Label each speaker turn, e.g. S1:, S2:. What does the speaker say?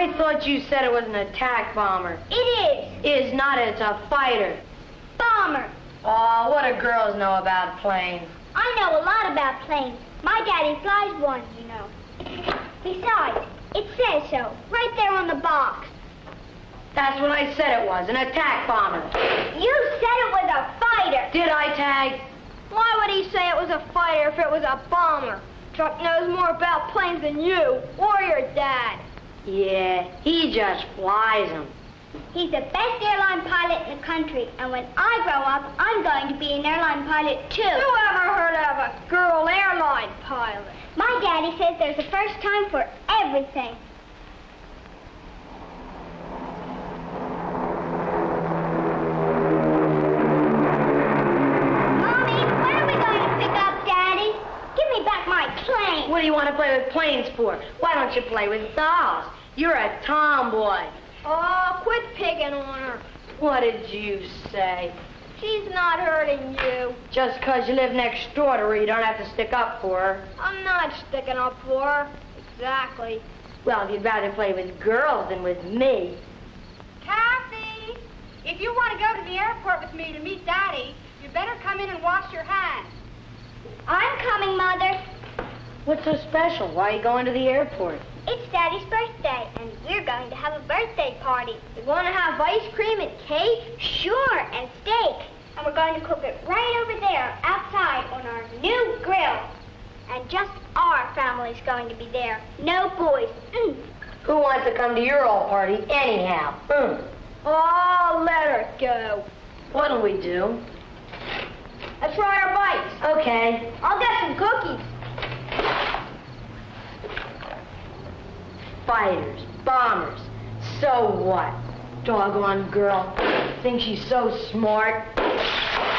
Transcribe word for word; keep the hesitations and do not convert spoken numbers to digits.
S1: I thought you said it was an attack bomber.
S2: It is.
S1: Is not, it's a fighter.
S2: Bomber.
S1: Oh, what do girls know about planes?
S2: I know a lot about planes. My daddy flies one, you know. Besides, it says so, right there on the box.
S1: That's what I said it was, an attack bomber.
S2: You said it was a fighter.
S1: Did I, Tag?
S2: Why would he say it was a fighter if it was a bomber? Chuck knows more about planes than you or your dad.
S1: Yeah, he just flies them.
S2: He's the best airline pilot in the country, and when I grow up, I'm going to be an airline pilot, too. Who ever heard of a girl airline pilot? My daddy says there's a first time for everything. Mommy, when are we going to pick up Daddy? Give me back my plane.
S1: What do you want to play with planes for? Why don't you play with dolls? You're a tomboy.
S2: Oh, quit picking on her.
S1: What did you say?
S2: She's not hurting you.
S1: Just 'cause you live next door to her, you don't have to stick up for her.
S2: I'm not sticking up for her. Exactly.
S1: Well, you'd rather play with girls than with me.
S3: Kathy, if you want to go to the airport with me to meet Daddy, you better come in and wash your hands.
S2: I'm coming, Mother.
S1: What's so special? Why are you going to the airport?
S2: It's Daddy's birthday, and we're going to have a birthday party. We're going to have ice cream and cake, sure, and steak. And we're going to cook it right over there, outside, on our new grill. And just our family's going to be there. No boys. Mm.
S1: Who wants to come to your old party anyhow? Mm.
S2: Oh, let her go.
S1: What'll we do?
S2: Let's ride our bikes.
S1: Okay.
S2: I'll get some cookies.
S1: Fighters, bombers. So what? Doggone girl. Thinks she's so smart.